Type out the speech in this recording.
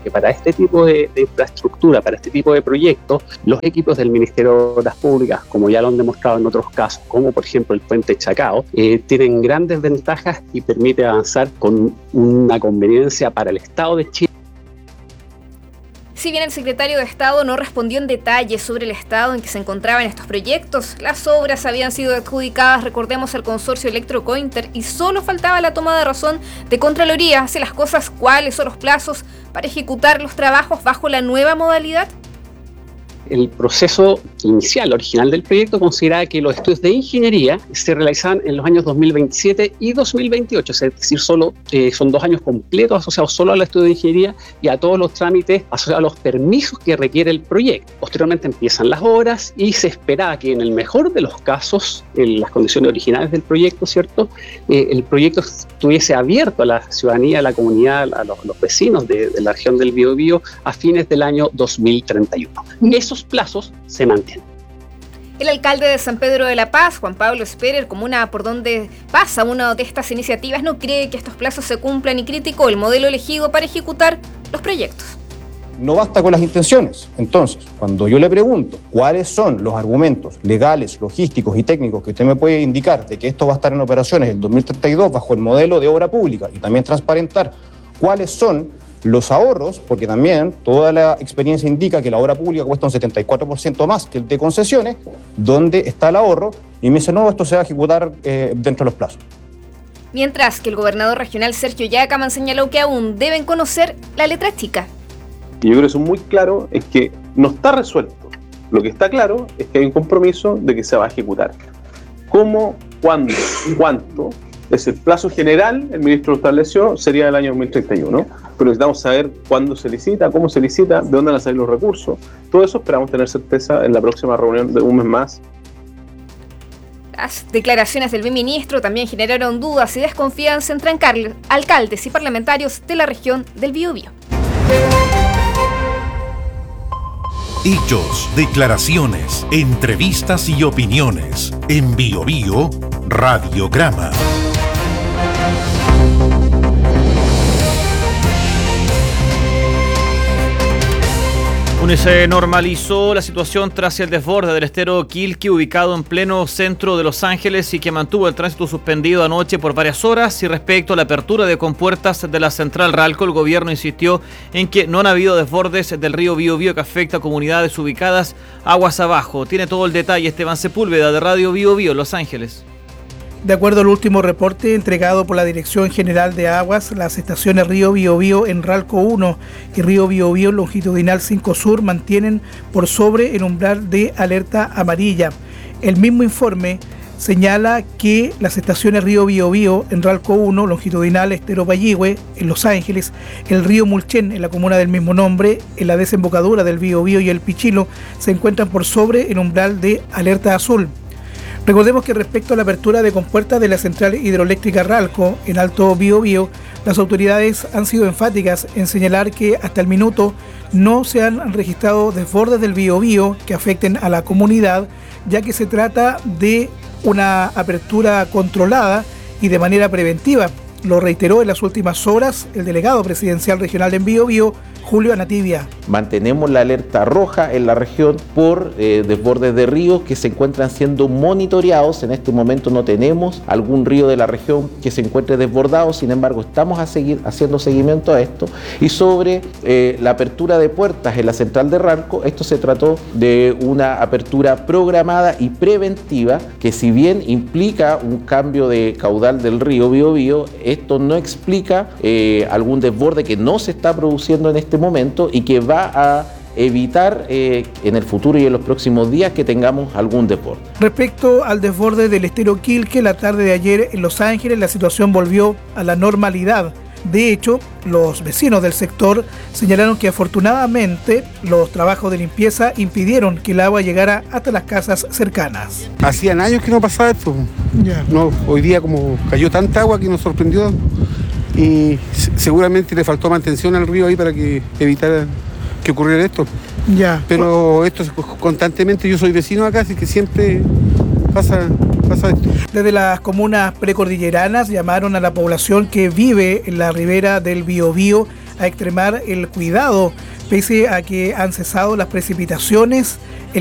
que para este tipo de infraestructura, para este tipo de proyectos, los equipos del Ministerio de Obras Públicas, como ya lo han demostrado en otros casos, como por ejemplo el puente Chacao, tienen grandes ventajas y permite avanzar con una conveniencia para el Estado de Chile. Si bien el secretario de Estado no respondió en detalle sobre el estado en que se encontraban estos proyectos, las obras habían sido adjudicadas, recordemos, al consorcio Electrocointer y solo faltaba la toma de razón de Contraloría hacia las cosas, cuáles son los plazos para ejecutar los trabajos bajo la nueva modalidad. El proceso inicial, original del proyecto, consideraba que los estudios de ingeniería se realizaban en los años 2027 y 2028, es decir, solo son 2 años completos asociados solo al estudio de ingeniería y a todos los trámites asociados a los permisos que requiere el proyecto. Posteriormente empiezan las obras y se esperaba que en el mejor de los casos, en las condiciones originales del proyecto, ¿cierto?, el proyecto estuviese abierto a la ciudadanía, a la comunidad, a los vecinos de la región del Biobío a fines del año 2031. Esos plazos se mantienen. El alcalde de San Pedro de la Paz, Juan Pablo Esperer, comuna por donde pasa una de estas iniciativas, no cree que estos plazos se cumplan y criticó el modelo elegido para ejecutar los proyectos. No basta con las intenciones. Entonces, cuando yo le pregunto cuáles son los argumentos legales, logísticos y técnicos que usted me puede indicar de que esto va a estar en operaciones en 2032 bajo el modelo de obra pública y también transparentar cuáles son los ahorros, porque también toda la experiencia indica que la obra pública cuesta un 74% más que el de concesiones, ¿dónde está el ahorro? Y me dice, no, esto se va a ejecutar dentro de los plazos. Mientras que el gobernador regional Sergio Yacaman señaló que aún deben conocer la letra chica. Y yo creo que eso es muy claro, es que no está resuelto. Lo que está claro es que hay un compromiso de que se va a ejecutar. ¿Cómo, cuándo, cuánto? Es el plazo general, el ministro lo estableció, sería el año 2031, pero necesitamos saber cuándo se licita, cómo se licita, de dónde van a salir los recursos. Todo eso esperamos tener certeza en la próxima reunión de un mes más. Las declaraciones del ministro también generaron dudas y desconfianza entre alcaldes y parlamentarios de la región del Biobío. Hechos, declaraciones, entrevistas y opiniones. En Biobío, Radiograma. Se normalizó la situación tras el desborde del estero Quilque, ubicado en pleno centro de Los Ángeles y que mantuvo el tránsito suspendido anoche por varias horas. Y respecto a la apertura de compuertas de la central Ralco, el gobierno insistió en que no han habido desbordes del río Biobío que afecta a comunidades ubicadas aguas abajo. Tiene todo el detalle Esteban Sepúlveda de Radio Biobío, Los Ángeles. De acuerdo al último reporte entregado por la Dirección General de Aguas, las estaciones Río Biobío en Ralco 1 y Río Biobío longitudinal 5 Sur mantienen por sobre el umbral de alerta amarilla. El mismo informe señala que las estaciones Río Biobío en Ralco 1, longitudinal Estero Payihue, en Los Ángeles, el río Mulchen, en la comuna del mismo nombre, en la desembocadura del Biobío y el Pichilo, se encuentran por sobre el umbral de alerta azul. Recordemos que respecto a la apertura de compuertas de la central hidroeléctrica Ralco en Alto Biobío, las autoridades han sido enfáticas en señalar que hasta el minuto no se han registrado desbordes del Biobío que afecten a la comunidad, ya que se trata de una apertura controlada y de manera preventiva. Lo reiteró en las últimas horas el delegado presidencial regional en Biobío, Julio Anativia. Mantenemos la alerta roja en la región por desbordes de ríos que se encuentran siendo monitoreados. En este momento no tenemos algún río de la región que se encuentre desbordado, sin embargo estamos haciendo seguimiento a esto. Y sobre la apertura de puertas en la central de Ralco, esto se trató de una apertura programada y preventiva que, si bien implica un cambio de caudal del río Biobío, esto no explica algún desborde que no se está produciendo en este momento y que va a evitar en el futuro y en los próximos días que tengamos algún desborde. Respecto al desborde del estero Quilque, la tarde de ayer en Los Ángeles la situación volvió a la normalidad. De hecho, los vecinos del sector señalaron que afortunadamente los trabajos de limpieza impidieron que el agua llegara hasta las casas cercanas. Hacían años que no pasaba esto. No, hoy día como cayó tanta agua que nos sorprendió y seguramente le faltó mantención al río ahí para que evitara que ocurriera esto. Pero esto es constantemente, yo soy vecino acá, así que siempre pasa esto. Desde las comunas precordilleranas llamaron a la población que vive en la ribera del Biobío a extremar el cuidado, pese a que han cesado las precipitaciones.